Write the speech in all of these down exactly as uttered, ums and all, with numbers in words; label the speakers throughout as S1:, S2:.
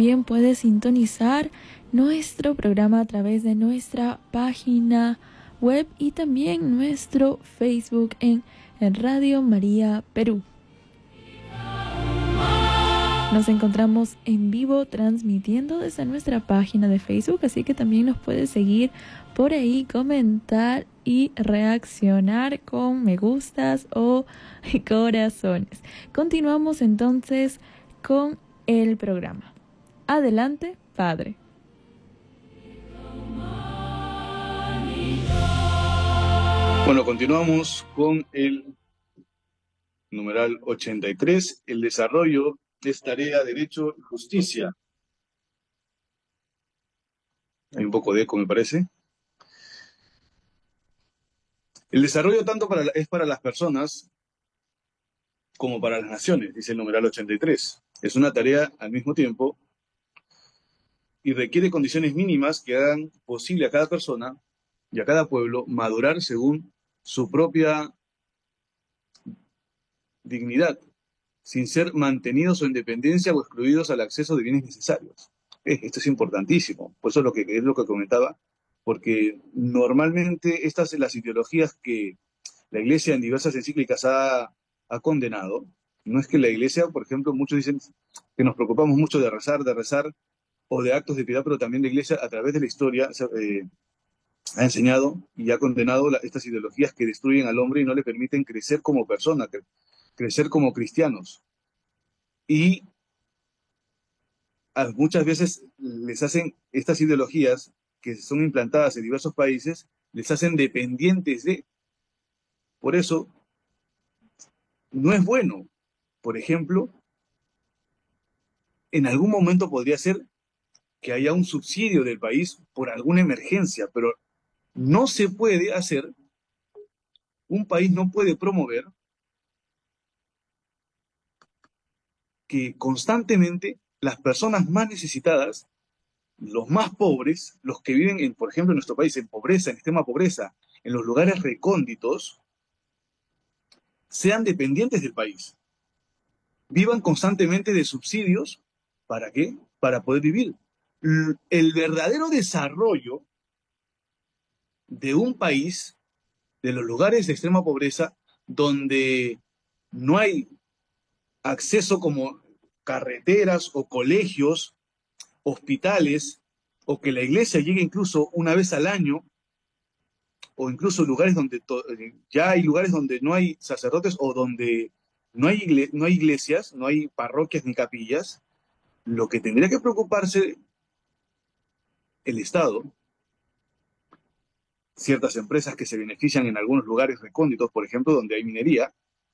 S1: también puedes sintonizar nuestro programa a través de nuestra página web y también nuestro Facebook en, en Radio María Perú. Nos encontramos en vivo transmitiendo desde nuestra página de Facebook, así que también nos puedes seguir por ahí, comentar y reaccionar con me gustas o corazones. Continuamos entonces con el programa. Adelante, Padre.
S2: Bueno, continuamos con el numeral ochenta y tres, el desarrollo es tarea, derecho y justicia. Hay un poco de eco, me parece. El desarrollo tanto para, es para las personas como para las naciones, dice el numeral ochenta y tres. Es una tarea al mismo tiempo y requiere condiciones mínimas que hagan posible a cada persona y a cada pueblo madurar según su propia dignidad, sin ser mantenidos o en dependencia o excluidos al acceso de bienes necesarios. Esto es importantísimo, por eso es lo que, es lo que comentaba, porque normalmente estas son las ideologías que la Iglesia en diversas encíclicas ha, ha condenado. No es que la Iglesia, por ejemplo, muchos dicen que nos preocupamos mucho de rezar, de rezar, o de actos de piedad, pero también la Iglesia a través de la historia eh, ha enseñado y ha condenado la, estas ideologías que destruyen al hombre y no le permiten crecer como persona, cre crecer como cristianos. Y a, muchas veces les hacen estas ideologías que son implantadas en diversos países, les hacen dependientes de. Por eso, no es bueno, por ejemplo, en algún momento podría ser que haya un subsidio del país por alguna emergencia, pero no se puede hacer, un país no puede promover que constantemente las personas más necesitadas, los más pobres, los que viven, en, por ejemplo, en nuestro país, en pobreza, en extrema pobreza, en los lugares recónditos, sean dependientes del país. Vivan constantemente de subsidios, ¿para qué? Para poder vivir. El verdadero desarrollo de un país, de los lugares de extrema pobreza, donde no hay acceso como carreteras o colegios, hospitales, o que la iglesia llegue incluso una vez al año, o incluso lugares donde ya hay lugares donde no hay sacerdotes o donde no hay, igle no hay iglesias, no hay parroquias ni capillas. Lo que tendría que preocuparse el Estado, ciertas empresas que se benefician en algunos lugares recónditos, por ejemplo, donde hay minería,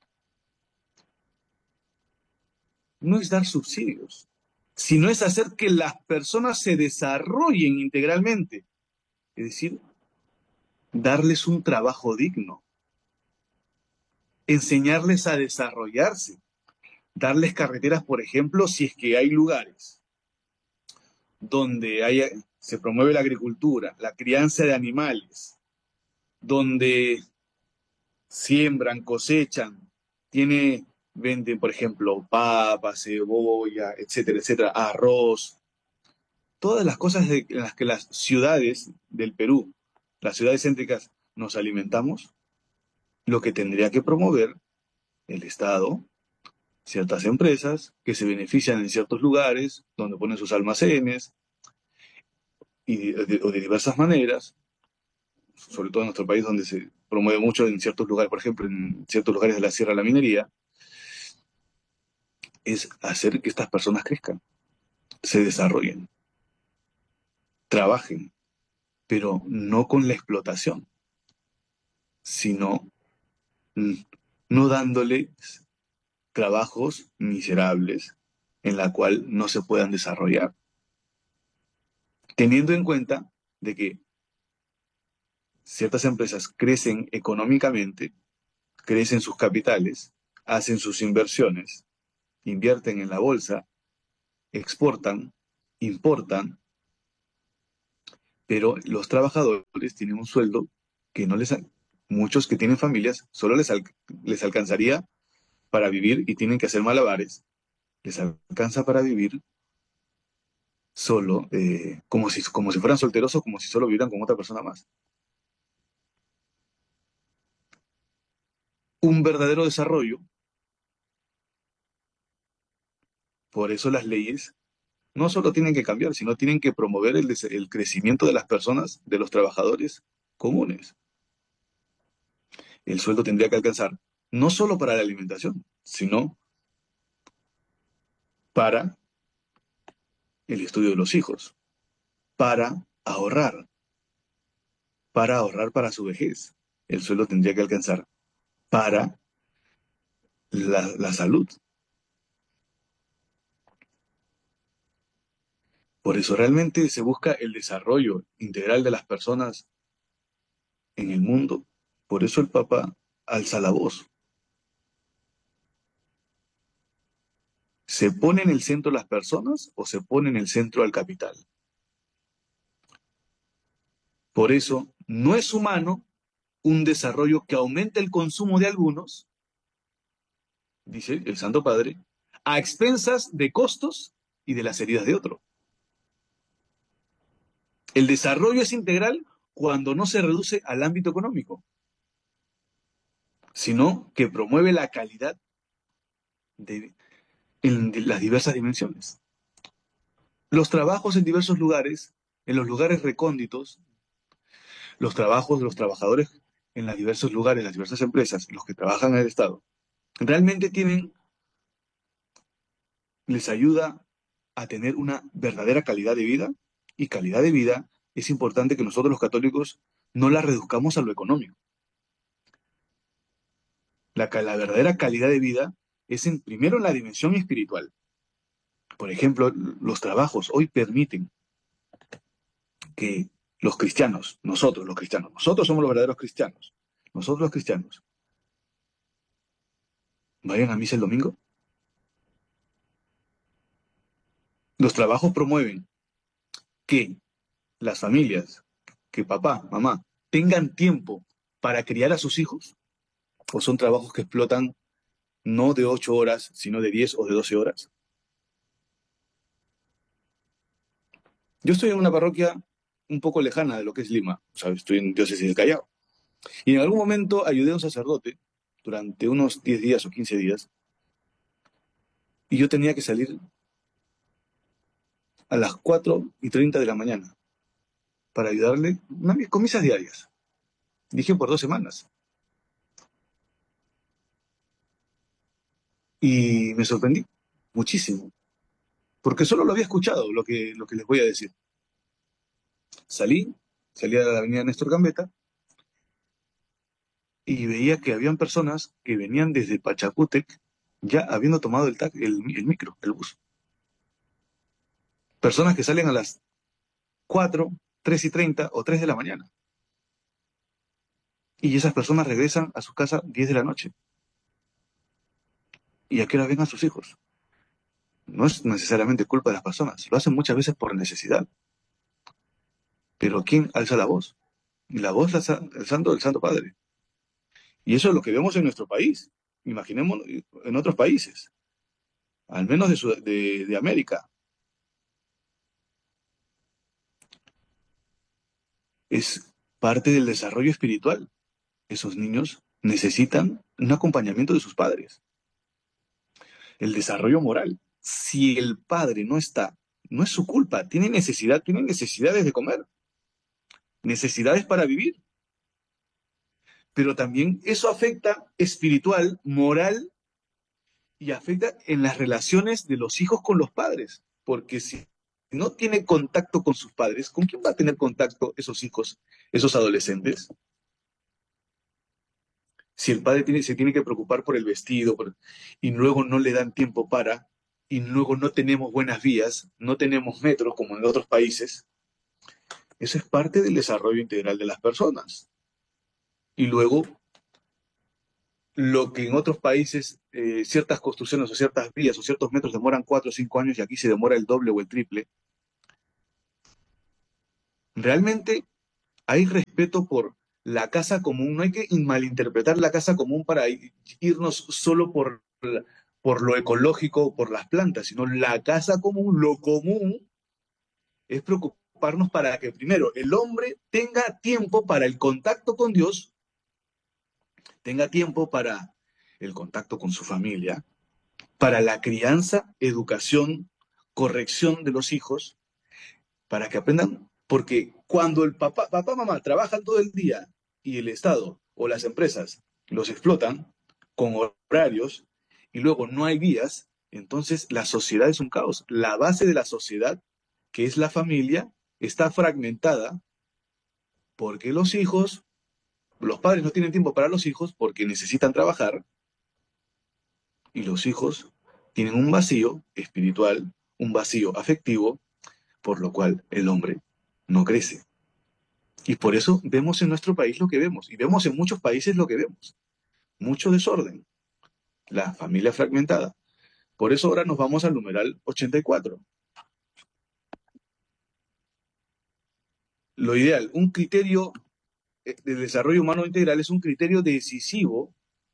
S2: no es dar subsidios, sino es hacer que las personas se desarrollen integralmente. Es decir, darles un trabajo digno, enseñarles a desarrollarse, darles carreteras, por ejemplo, si es que hay lugares donde haya, se promueve la agricultura, la crianza de animales, donde siembran, cosechan, tiene, venden, por ejemplo, papas, cebolla, etcétera, etcétera, arroz, todas las cosas de, en las que las ciudades del Perú, las ciudades céntricas, nos alimentamos, lo que tendría que promover el Estado, ciertas empresas que se benefician en ciertos lugares, donde ponen sus almacenes, y de, o de diversas maneras, sobre todo en nuestro país, donde se promueve mucho en ciertos lugares, por ejemplo, en ciertos lugares de la sierra la minería, es hacer que estas personas crezcan, se desarrollen, trabajen, pero no con la explotación, sino no dándoles trabajos miserables en la cual no se puedan desarrollar. Teniendo en cuenta de que ciertas empresas crecen económicamente, crecen sus capitales, hacen sus inversiones, invierten en la bolsa, exportan, importan, pero los trabajadores tienen un sueldo que no les... Muchos que tienen familias, solo les, al, les alcanzaría para vivir y tienen que hacer malabares. Les alcanza para vivir solo, eh, como si, como si fueran solteros o como si solo vivieran con otra persona más. Un verdadero desarrollo, por eso las leyes no solo tienen que cambiar, sino tienen que promover el, des- el crecimiento de las personas, de los trabajadores comunes. El sueldo tendría que alcanzar no solo para la alimentación, sino para el estudio de los hijos, para ahorrar, para ahorrar para su vejez. El sueldo tendría que alcanzar para la, la salud. Por eso realmente se busca el desarrollo integral de las personas en el mundo. Por eso el Papa alza la voz. ¿Se pone en el centro las personas o se pone en el centro al capital? Por eso no es humano un desarrollo que aumente el consumo de algunos, dice el Santo Padre, a expensas de costos y de las heridas de otro. El desarrollo es integral cuando no se reduce al ámbito económico, sino que promueve la calidad de, en las diversas dimensiones. Los trabajos en diversos lugares, en los lugares recónditos, los trabajos de los trabajadores en los diversos lugares, las diversas empresas, los que trabajan en el Estado, realmente tienen, les ayuda a tener una verdadera calidad de vida, y calidad de vida es importante que nosotros los católicos no la reduzcamos a lo económico. La, la verdadera calidad de vida es en, primero en la dimensión espiritual. Por ejemplo, los trabajos hoy permiten que los cristianos, nosotros los cristianos, nosotros somos los verdaderos cristianos, nosotros los cristianos, vayan a misa el domingo. Los trabajos promueven que las familias, que papá, mamá, tengan tiempo para criar a sus hijos, o son trabajos que explotan no de ocho horas, sino de diez o de doce horas. Yo estoy en una parroquia un poco lejana de lo que es Lima, o sea, estoy en diócesis del Callao. Y en algún momento ayudé a un sacerdote durante unos diez días o quince días, y yo tenía que salir a las cuatro y treinta de la mañana para ayudarle una, con misas diarias. Dije por dos semanas. Y me sorprendí muchísimo, porque solo lo había escuchado lo que, lo que les voy a decir. Salí, salí a la avenida Néstor Gambetta y veía que habían personas que venían desde Pachacútec ya habiendo tomado el, tac, el, el micro, el bus. Personas que salen a las cuatro, tres y treinta o tres de la mañana. Y esas personas regresan a su casa diez de la noche. ¿Y a qué hora ven a sus hijos? No es necesariamente culpa de las personas, lo hacen muchas veces por necesidad. Pero ¿quién alza la voz? Y la voz la alza el santo, el Santo Padre. Y eso es lo que vemos en nuestro país. Imaginemos en otros países, al menos de, Sud de, de América. Es parte del desarrollo espiritual. Esos niños necesitan un acompañamiento de sus padres. El desarrollo moral. Si el padre no está, no es su culpa, tiene necesidad, tiene necesidades de comer, necesidades para vivir. Pero también eso afecta espiritual, moral, y afecta en las relaciones de los hijos con los padres. Porque si no tiene contacto con sus padres, ¿con quién va a tener contacto esos hijos, esos adolescentes? Si el padre tiene, se tiene que preocupar por el vestido por, y luego no le dan tiempo para, y luego no tenemos buenas vías, no tenemos metros como en otros países, eso es parte del desarrollo integral de las personas. Y luego, lo que en otros países, eh, ciertas construcciones o ciertas vías o ciertos metros demoran cuatro o cinco años y aquí se demora el doble o el triple, realmente hay respeto por la casa común, no hay que malinterpretar la casa común para irnos solo por, por lo ecológico, por las plantas, sino la casa común, lo común, es preocuparnos para que primero el hombre tenga tiempo para el contacto con Dios, tenga tiempo para el contacto con su familia, para la crianza, educación, corrección de los hijos, para que aprendan, porque cuando el papá, papá, mamá trabajan todo el día y el Estado o las empresas los explotan con horarios y luego no hay guías, entonces la sociedad es un caos. La base de la sociedad, que es la familia, está fragmentada porque los hijos, los padres no tienen tiempo para los hijos porque necesitan trabajar y los hijos tienen un vacío espiritual, un vacío afectivo, por lo cual el hombre no crece. Y por eso vemos en nuestro país lo que vemos, y vemos en muchos países lo que vemos. Mucho desorden, la familia fragmentada. Por eso ahora nos vamos al numeral ochenta y cuatro. Lo ideal, un criterio de desarrollo humano integral es un criterio decisivo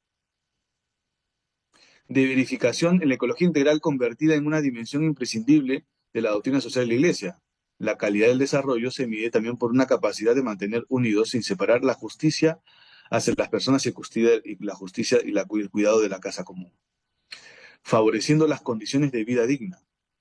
S2: de verificación en la ecología integral convertida en una dimensión imprescindible de la doctrina social de la Iglesia. La calidad del desarrollo se mide también por una capacidad de mantener unidos sin separar la justicia hacia las personas y la justicia y la, el cuidado de la casa común, favoreciendo las condiciones de vida digna,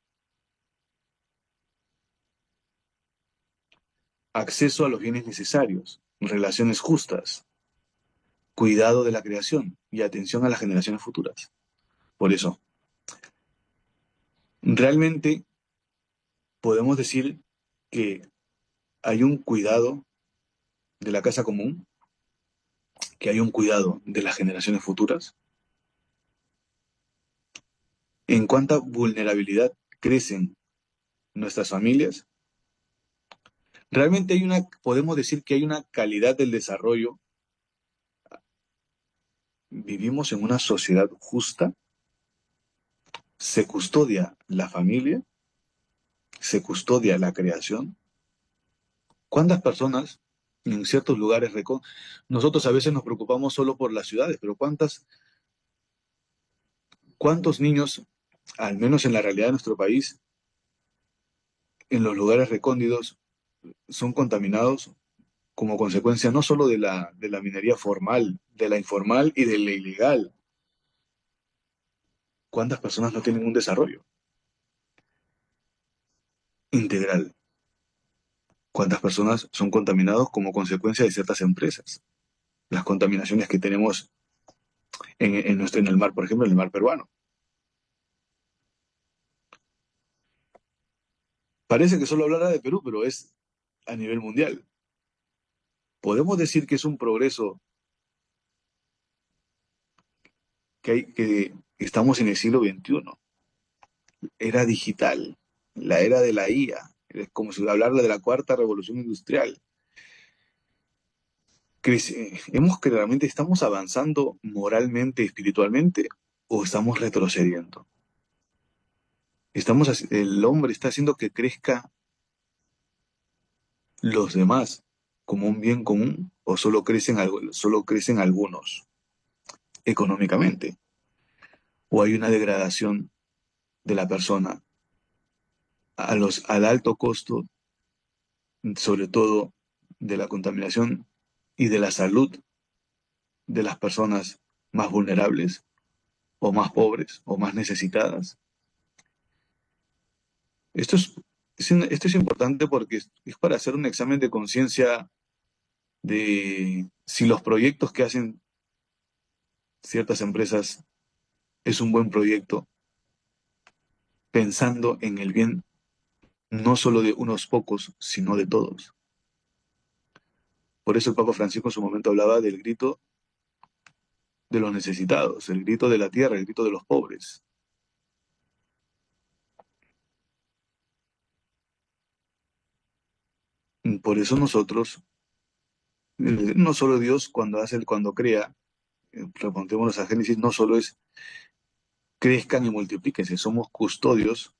S2: acceso a los bienes necesarios, relaciones justas, cuidado de la creación y atención a las generaciones futuras. Por eso, realmente podemos decir que hay un cuidado de la casa común, que hay un cuidado de las generaciones futuras. En cuánta vulnerabilidad crecen nuestras familias, realmente hay una, podemos decir que hay una calidad del desarrollo. Vivimos en una sociedad justa, se custodia la familia, se custodia la creación. ¿Cuántas personas en ciertos lugares, nosotros a veces nos preocupamos solo por las ciudades, pero cuántas, cuántos niños, al menos en la realidad de nuestro país, en los lugares recónditos, son contaminados como consecuencia no solo de la, de la minería formal, de la informal y de la ilegal? ¿Cuántas personas no tienen un desarrollo integral? ¿Cuántas personas son contaminados como consecuencia de ciertas empresas? Las contaminaciones que tenemos en, en, nuestro, en el mar, por ejemplo, en el mar peruano. Parece que solo hablará de Perú, pero es a nivel mundial. Podemos decir que es un progreso, que, hay, que estamos en el siglo veintiuno, era digital, la era de la I A, es como si hablara de la cuarta revolución industrial. Crece, ¿hemos que realmente estamos avanzando moralmente, espiritualmente, o estamos retrocediendo? Estamos, el hombre está haciendo que crezca los demás como un bien común, o solo crecen, solo crecen algunos económicamente, o hay una degradación de la persona a los, al alto costo, sobre todo de la contaminación y de la salud de las personas más vulnerables, o más pobres, o más necesitadas. Esto es, esto es importante porque es, es para hacer un examen de conciencia de si los proyectos que hacen ciertas empresas es un buen proyecto, pensando en el bien no solo de unos pocos, sino de todos. Por eso el Papa Francisco en su momento hablaba del grito de los necesitados, el grito de la tierra, el grito de los pobres. Por eso nosotros, no solo Dios cuando hace, cuando crea, remontémonos a Génesis, no solo es crezcan y multiplíquense, somos custodios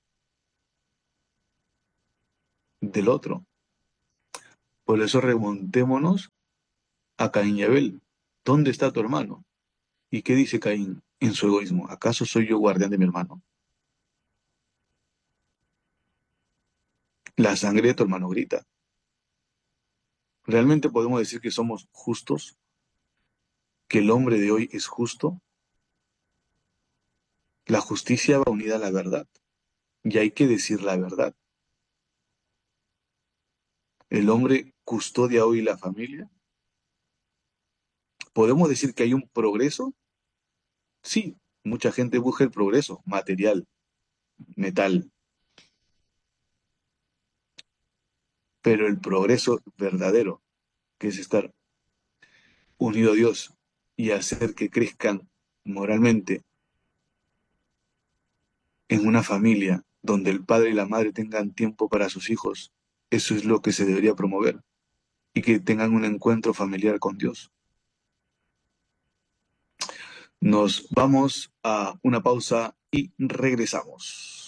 S2: del otro. Por eso remontémonos a Caín y Abel. ¿Dónde está tu hermano? ¿Y qué dice Caín en su egoísmo? ¿Acaso soy yo guardián de mi hermano? La sangre de tu hermano grita. ¿Realmente podemos decir que somos justos? ¿Que el hombre de hoy es justo? La justicia va unida a la verdad. Y hay que decir la verdad. ¿El hombre custodia hoy la familia? ¿Podemos decir que hay un progreso? Sí, mucha gente busca el progreso material, metal, pero el progreso verdadero, que es estar unido a Dios y hacer que crezcan moralmente en una familia donde el padre y la madre tengan tiempo para sus hijos, eso es lo que se debería promover y que tengan un encuentro familiar con Dios. Nos vamos a una pausa y regresamos.